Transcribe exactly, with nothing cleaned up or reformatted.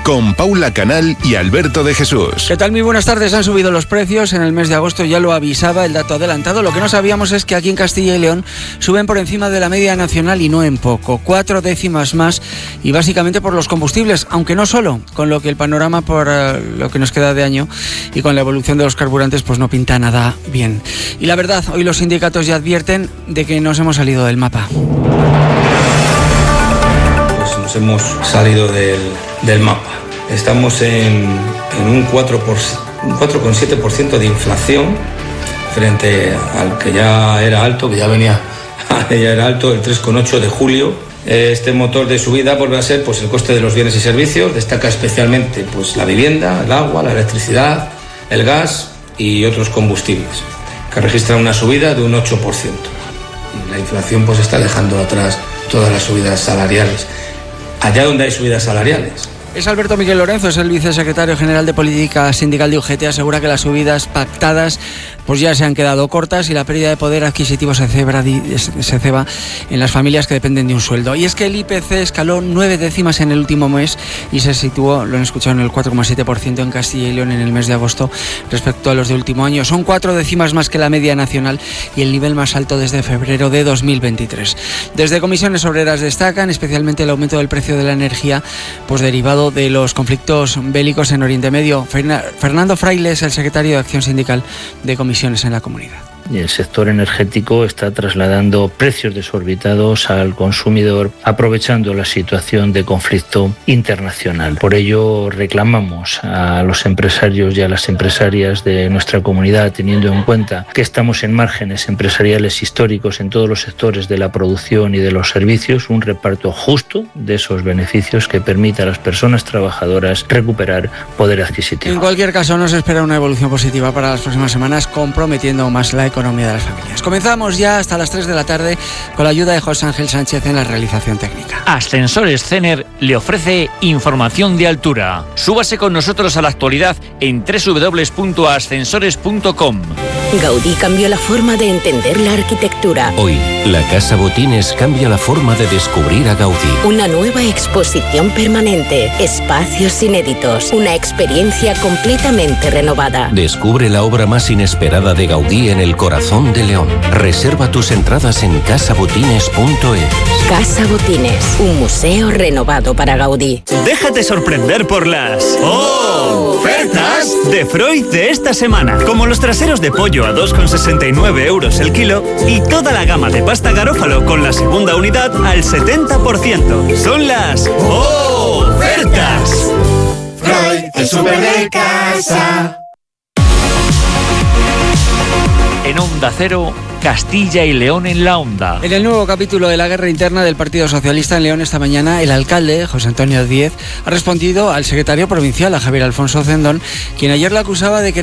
con Paula Canal y Alberto de Jesús. ¿Qué tal? Muy buenas tardes. Han subido los precios en el mes de agosto, ya lo avisaba el dato adelantado. Lo que no sabíamos es que aquí en Castilla y León suben por encima de la media nacional y no en poco, cuatro décimas más, y básicamente por los combustibles, aunque no solo, con lo que el panorama por uh, lo que nos queda de año y con la evolución de los carburantes pues no pinta nada bien. Y la verdad, hoy los sindicatos ya advierten de que nos hemos salido del mapa. Pues nos hemos salido del, del mapa. Estamos en, en un cuatro coma siete por ciento de inflación frente al que ya era alto, que ya venía, ya era alto, el tres coma ocho de julio. Este motor de subida vuelve a ser pues, el coste de los bienes y servicios. Destaca especialmente pues, la vivienda, el agua, la electricidad, el gas y otros combustibles, que registran una subida de un ocho por ciento. Y la inflación pues, está dejando atrás todas las subidas salariales. Allá donde hay subidas salariales. Es Alberto Miguel Lorenzo, es el vicesecretario general de Política Sindical de U G T. Asegura que las subidas pactadas pues ya se han quedado cortas y la pérdida de poder adquisitivo se ceba, se ceba en las familias que dependen de un sueldo. Y es que el I P C escaló nueve décimas en el último mes y se situó, lo han escuchado, en el cuatro coma siete por ciento en Castilla y León en el mes de agosto respecto a los de último año. Son cuatro décimas más que la media nacional y el nivel más alto desde febrero de dos mil veintitrés. Desde Comisiones Obreras destacan especialmente el aumento del precio de la energía pues derivado de los conflictos bélicos en Oriente Medio. Fernando Fraile es el secretario de Acción Sindical de Comisiones en la comunidad. El sector energético está trasladando precios desorbitados al consumidor, aprovechando la situación de conflicto internacional. Por ello reclamamos a los empresarios y a las empresarias de nuestra comunidad, teniendo en cuenta que estamos en márgenes empresariales históricos en todos los sectores de la producción y de los servicios, un reparto justo de esos beneficios que permita a las personas trabajadoras recuperar poder adquisitivo. En cualquier caso, nos espera una evolución positiva para las próximas semanas, comprometiendo más la economía de las familias. Comenzamos ya hasta las tres de la tarde con la ayuda de José Ángel Sánchez en la realización técnica. Ascensores Cener le ofrece información de altura. Súbase con nosotros a la actualidad en doble u doble u doble u punto ascensores punto com. Gaudí cambió la forma de entender la arquitectura. Hoy, la Casa Botines cambia la forma de descubrir a Gaudí. Una nueva exposición permanente, espacios inéditos, una experiencia completamente renovada. Descubre la obra más inesperada de Gaudí en el corazón de León. Reserva tus entradas en casa botines punto es. Casa Botines, un museo renovado para Gaudí. Déjate sorprender por las ofertas de Freud de esta semana, como los traseros de pollo a dos coma sesenta y nueve euros el kilo y toda la gama de pasta Garófalo con la segunda unidad al setenta por ciento. Son las ofertas. Freud, el súper de casa. En Onda Cero, Castilla y León en la Onda. En el nuevo capítulo de la guerra interna del Partido Socialista en León esta mañana, el alcalde, José Antonio Díez, ha respondido al secretario provincial, a Javier Alfonso Cendón, quien ayer le acusaba de que